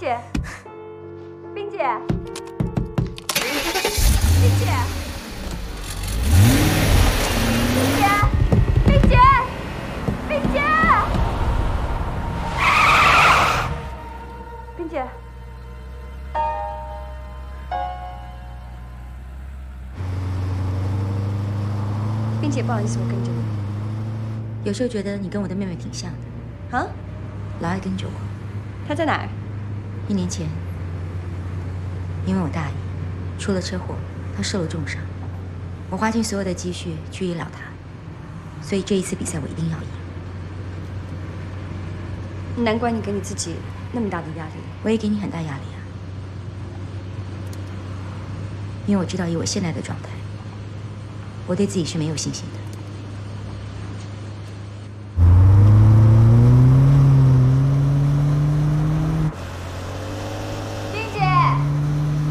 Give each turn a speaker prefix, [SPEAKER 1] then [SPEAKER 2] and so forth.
[SPEAKER 1] 姐，冰姐，冰姐，冰姐，冰姐，冰姐，冰姐。 并且不好意思，我跟着你。
[SPEAKER 2] 有时候觉得你跟我的妹妹挺像的。
[SPEAKER 1] 啊？
[SPEAKER 2] 老爱跟着我。
[SPEAKER 1] 她在哪儿
[SPEAKER 2] ？1年前，因为我大姨出了车祸，她受了重伤，我花尽所有的积蓄去医疗她，所以这一次比赛我一定要赢。
[SPEAKER 1] 难怪你给你自己那么大的压力。
[SPEAKER 2] 我也给你很大压力啊，因为我知道以我现在的状态。 我对自己是没有信心的。